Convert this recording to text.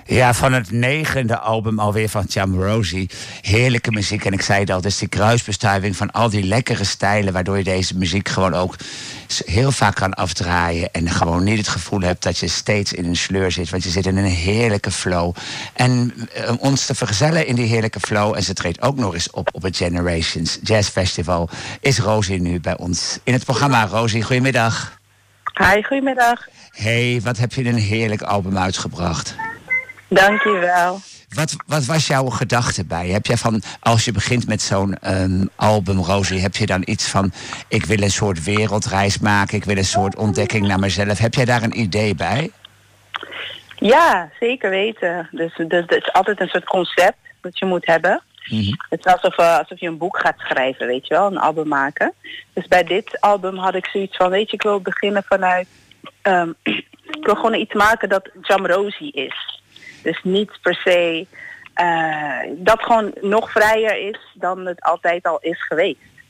Ja, van het 9e album alweer van Jamrosi. Heerlijke muziek. En ik zei het al, het is die kruisbestuiving van al die lekkere stijlen, waardoor je deze muziek gewoon ook heel vaak kan afdraaien. En gewoon niet het gevoel hebt dat je steeds in een sleur zit. Want je zit in een heerlijke flow. En ons te vergezellen in die heerlijke flow, en ze treedt ook nog eens op het Generations Jazz Festival, is Rosie nu bij ons in het programma. Rosie, goedemiddag. Hi, goedemiddag. Hey, wat heb je een heerlijk album uitgebracht. Dankjewel. Wat was jouw gedachte bij? Heb jij van, als je begint met zo'n album, Rosie, heb je dan iets van, ik wil een soort wereldreis maken, ik wil een soort ontdekking naar mezelf. Heb jij daar een idee bij? Ja, zeker weten. Dus het is altijd een soort concept dat je moet hebben. Mm-hmm. Het is alsof je een boek gaat schrijven, weet je wel, een album maken. Dus bij dit album had ik zoiets van, weet je, ik wil beginnen vanuit, ik wil gewoon iets maken dat Jamrosi is. Dus niet per se dat gewoon nog vrijer is dan het altijd al is geweest.